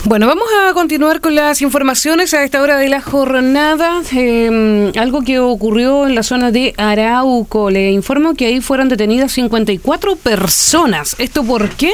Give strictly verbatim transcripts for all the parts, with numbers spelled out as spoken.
Bueno, vamos a continuar con las informaciones a esta hora de la jornada. Eh, algo que ocurrió en la zona de Arauco. Le informo que ahí fueron detenidas cincuenta y cuatro personas. ¿Esto por qué?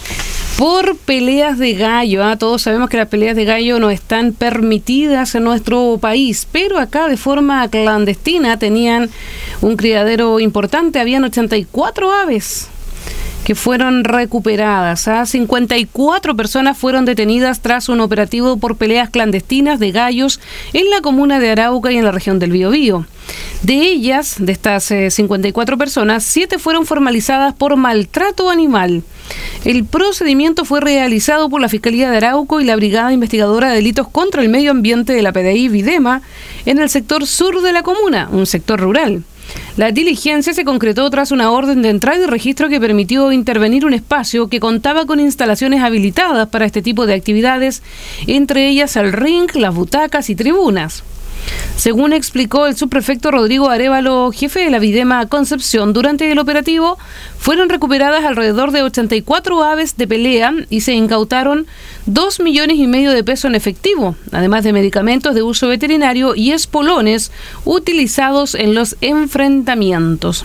Por peleas de gallo. ¿eh? Todos sabemos que las peleas de gallo no están permitidas en nuestro país, pero acá de forma clandestina tenían un criadero importante. Habían ochenta y cuatro aves que fueron recuperadas. ¿eh? cincuenta y cuatro personas fueron detenidas tras un operativo por peleas clandestinas de gallos en la comuna de Arauca y en la región del Biobío. De ellas, de estas eh, cincuenta y cuatro personas, siete fueron formalizadas por maltrato animal. El procedimiento fue realizado por la Fiscalía de Arauco y la Brigada Investigadora de Delitos contra el Medio Ambiente de la P D I Videma en el sector sur de la comuna, un sector rural. La diligencia se concretó tras una orden de entrada y registro que permitió intervenir un espacio que contaba con instalaciones habilitadas para este tipo de actividades, entre ellas el ring, las butacas y tribunas. Según explicó el subprefecto Rodrigo Arévalo, jefe de la Videma Concepción, durante el operativo fueron recuperadas alrededor de ochenta y cuatro aves de pelea y se incautaron dos millones y medio de pesos en efectivo, además de medicamentos de uso veterinario y espolones utilizados en los enfrentamientos.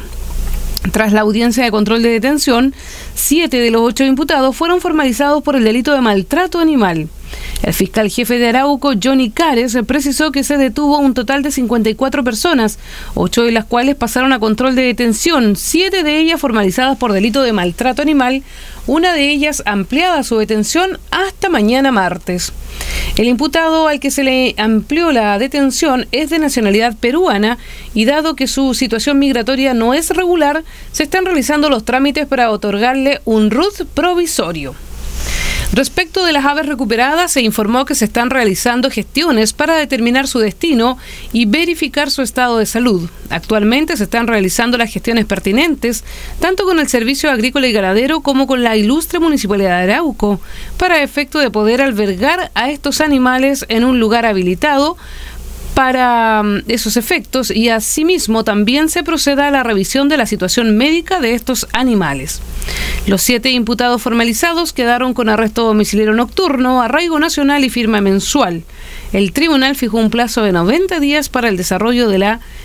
Tras la audiencia de control de detención, siete de los ocho imputados fueron formalizados por el delito de maltrato animal. El fiscal jefe de Arauco, Johnny Cares, precisó que se detuvo un total de cincuenta y cuatro personas, ocho de las cuales pasaron a control de detención, siete de ellas formalizadas por delito de maltrato animal, una de ellas ampliada su detención hasta mañana martes. El imputado al que se le amplió la detención es de nacionalidad peruana y dado que su situación migratoria no es regular, se están realizando los trámites para otorgarle un R U T provisorio. Respecto de las aves recuperadas, se informó que se están realizando gestiones para determinar su destino y verificar su estado de salud. Actualmente se están realizando las gestiones pertinentes, tanto con el Servicio Agrícola y Ganadero como con la ilustre Municipalidad de Arauco, para efecto de poder albergar a estos animales en un lugar habilitado para esos efectos y asimismo también se proceda a la revisión de la situación médica de estos animales. Los siete imputados formalizados quedaron con arresto domiciliario nocturno, arraigo nacional y firma mensual. El tribunal fijó un plazo de noventa días para el desarrollo de la